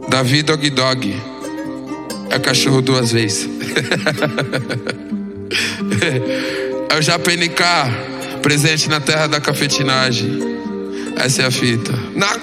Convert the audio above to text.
Davi Dog Dog é cachorro duas vezes. É o JPNK, presente na terra da cafetinagem. Essa é a fita.